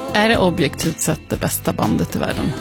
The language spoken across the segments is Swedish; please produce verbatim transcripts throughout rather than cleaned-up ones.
Är det objektivt sett det bästa bandet i världen?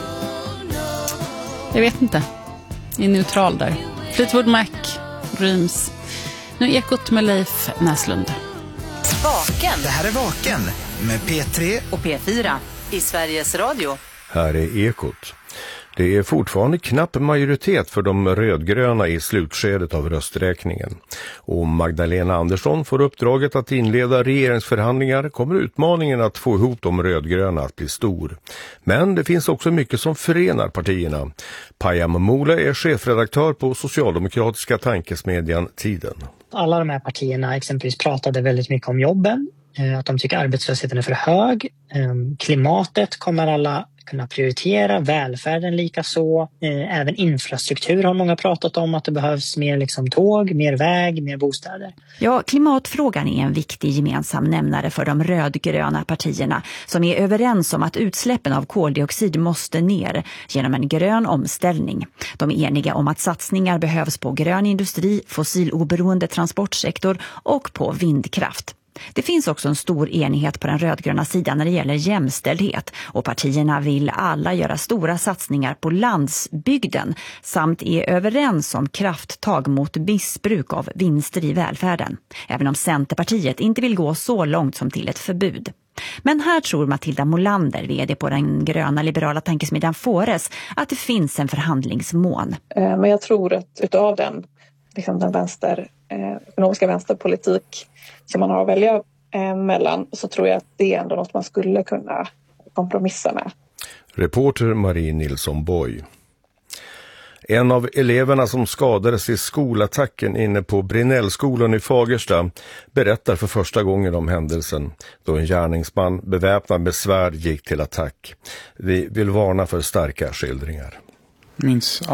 Jag vet inte. Jag är neutral där. Fleetwood Mac, Dreams. Nu är Ekot med Leif Näslund. Vaken. Det här är Vaken med P tre och P fyra i Sveriges Radio. Här är Ekot. Det är fortfarande knapp majoritet för de rödgröna i slutskedet av rösträkningen. Och Magdalena Andersson får uppdraget att inleda regeringsförhandlingar kommer utmaningen att få ihop de rödgröna att bli stor. Men det finns också mycket som förenar partierna. Payam Mola är chefredaktör på socialdemokratiska tankesmedjan Tiden. Alla de här partierna exempelvis pratade väldigt mycket om jobben, att de tycker arbetslösheten är för hög. Klimatet kommer alla kunna prioritera, välfärden lika så. Även infrastruktur har många pratat om, att det behövs mer liksom tåg, mer väg, mer bostäder. Ja, klimatfrågan är en viktig gemensam nämnare för de rödgröna partierna som är överens om att utsläppen av koldioxid måste ner genom en grön omställning. De är eniga om att satsningar behövs på grön industri, fossiloberoende transportsektor och på vindkraft. Det finns också en stor enighet på den rödgröna sidan när det gäller jämställdhet och partierna vill alla göra stora satsningar på landsbygden samt är överens om krafttag mot missbruk av vinster i välfärden. Även om Centerpartiet inte vill gå så långt som till ett förbud. Men här tror Matilda Molander, vd på den gröna liberala tankesmedjan Fores, att det finns en förhandlingsmån. Men jag tror att utav den, liksom den vänster, eh, ekonomiska vänsterpolitik som man har att välja eh, mellan, så tror jag att det är ändå något man skulle kunna kompromissa med. Reporter Marie Nilsson Boy. En av eleverna som skadades i skolattacken inne på Brinnellskolan i Fagersta berättar för första gången om händelsen då en gärningsman beväpnad med svärd gick till attack. Vi vill varna för starka skildringar. Minns